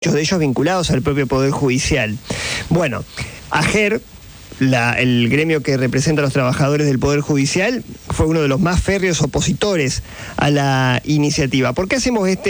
muchos de ellos vinculados al propio Poder Judicial. Bueno, AGER, el gremio que representa a los trabajadores del Poder Judicial, fue uno de los más férreos opositores a la iniciativa. ¿Por qué hacemos esta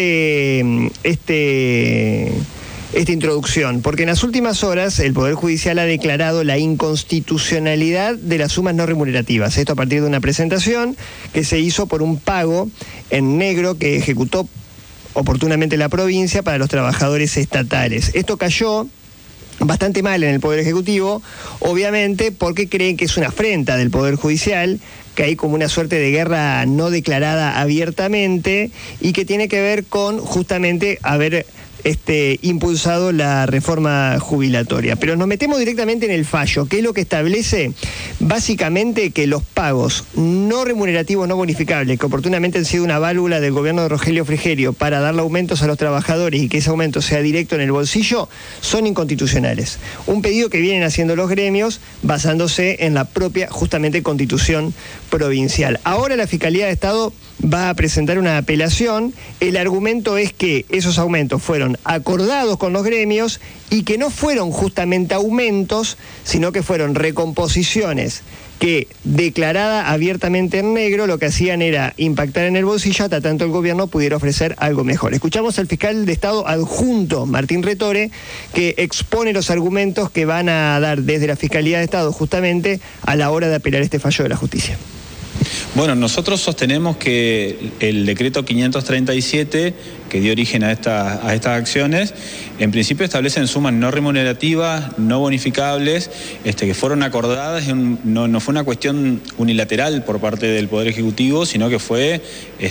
introducción? Porque en las últimas horas el Poder Judicial ha declarado la inconstitucionalidad de las sumas no remunerativas. Esto a partir de una presentación que se hizo por un pago en negro que ejecutó oportunamente la provincia para los trabajadores estatales. Esto cayó bastante mal en el Poder Ejecutivo, obviamente porque creen que es una afrenta del Poder Judicial, que hay como una suerte de guerra no declarada abiertamente y que tiene que ver con justamente haber impulsado la reforma jubilatoria. Pero nos metemos directamente en el fallo, que es lo que establece básicamente que los pagos no remunerativos no bonificables, que oportunamente han sido una válvula del gobierno de Rogelio Frigerio para darle aumentos a los trabajadores y que ese aumento sea directo en el bolsillo, son inconstitucionales. Un pedido que vienen haciendo los gremios basándose en la propia, justamente, Constitución provincial. Ahora la Fiscalía de Estado va a presentar una apelación. El argumento es que esos aumentos fueron acordados con los gremios y que no fueron justamente aumentos, sino que fueron recomposiciones que, declarada abiertamente en negro, lo que hacían era impactar en el bolsillo hasta tanto el gobierno pudiera ofrecer algo mejor. Escuchamos al fiscal de Estado adjunto, Martín Retore, que expone los argumentos que van a dar desde la Fiscalía de Estado justamente a la hora de apelar este fallo de la justicia. Bueno, nosotros sostenemos que el decreto 537, que dio origen a estas acciones, en principio establecen sumas no remunerativas, no bonificables, que fueron acordadas, no fue una cuestión unilateral por parte del Poder Ejecutivo, sino que fue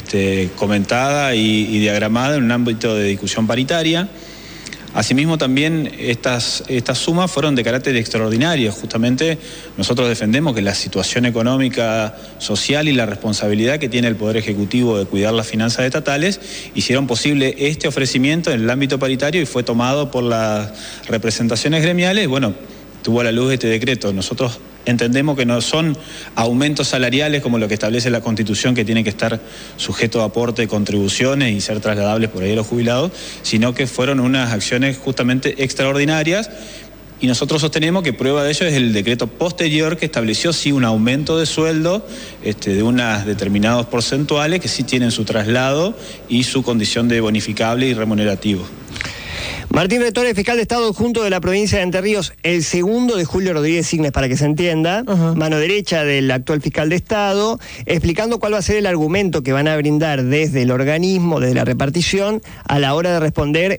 comentada y diagramada en un ámbito de discusión paritaria. Asimismo, también estas sumas fueron de carácter extraordinario. Justamente nosotros defendemos que la situación económica, social y la responsabilidad que tiene el Poder Ejecutivo de cuidar las finanzas estatales hicieron posible este ofrecimiento en el ámbito paritario y fue tomado por las representaciones gremiales. Bueno, tuvo a la luz este decreto. Nosotros entendemos que no son aumentos salariales como lo que establece la Constitución, que tiene que estar sujeto a aporte de contribuciones y ser trasladables por ahí a los jubilados, sino que fueron unas acciones justamente extraordinarias. Y nosotros sostenemos que prueba de ello es el decreto posterior que estableció sí un aumento de sueldo de unas determinados porcentuales que sí tienen su traslado y su condición de bonificable y remunerativo. Martín Retore, fiscal de Estado adjunto de la provincia de Entre Ríos, el segundo de Julio Rodríguez Signes, para que se entienda, mano derecha del actual fiscal de Estado, explicando cuál va a ser el argumento que van a brindar desde el organismo, desde la repartición, a la hora de responder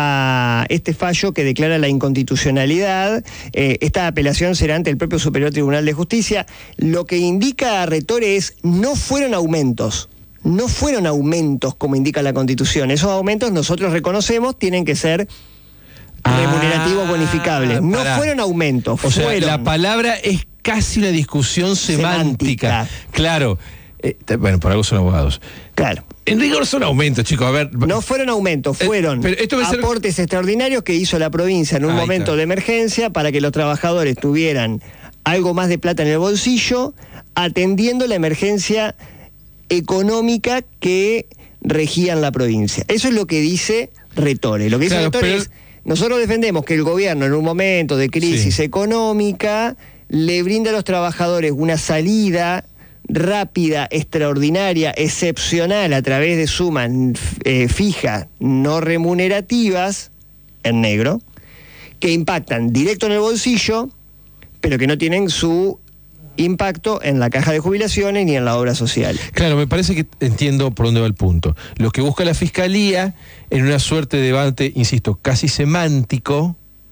este fallo que declara la inconstitucionalidad. Esta apelación será ante el propio Superior Tribunal de Justicia. Lo que indica Retore es, no fueron aumentos. No fueron aumentos como indica la Constitución. Esos aumentos nosotros reconocemos tienen que ser remunerativos bonificables. No fueron aumentos, fueron... sea, la palabra es casi una discusión semántica. Claro. Bueno, por algo son abogados. Claro. En rigor son aumentos, chicos, a ver... No fueron aumentos, fueron aportes extraordinarios que hizo la provincia en un momento de emergencia para que los trabajadores tuvieran algo más de plata en el bolsillo, atendiendo la emergencia económica que regían la provincia. Eso es lo que dice Retore. Lo que dice Retore es, nosotros defendemos que el gobierno en un momento de crisis económica le brinda a los trabajadores una salida rápida, extraordinaria, excepcional a través de sumas fijas no remunerativas, en negro, que impactan directo en el bolsillo, pero que no tienen su impacto en la caja de jubilaciones ni en la obra social. Claro, me parece que entiendo por dónde va el punto. Lo que busca la Fiscalía en una suerte de debate, insisto, casi semántico,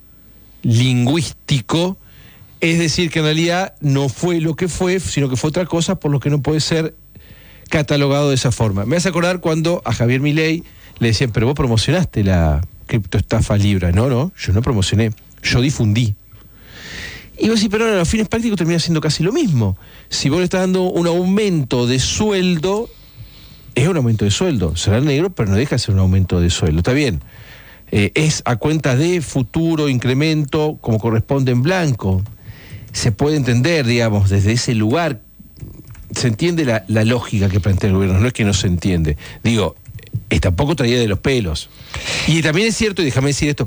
lingüístico, es decir, que en realidad no fue lo que fue, sino que fue otra cosa, por lo que no puede ser catalogado de esa forma. Me hace acordar cuando a Javier Milei le decían, pero vos promocionaste la criptoestafa Libra. No, yo no promocioné, yo difundí. Y vos decís, pero a los fines prácticos termina siendo casi lo mismo. Si vos le estás dando un aumento de sueldo, es un aumento de sueldo. Será negro, pero no deja de ser un aumento de sueldo. Está bien. Es a cuenta de futuro incremento, como corresponde en blanco. Se puede entender, digamos, desde ese lugar. Se entiende la lógica que plantea el gobierno, no es que no se entiende. Digo, tampoco traía de los pelos. Y también es cierto, y déjame decir esto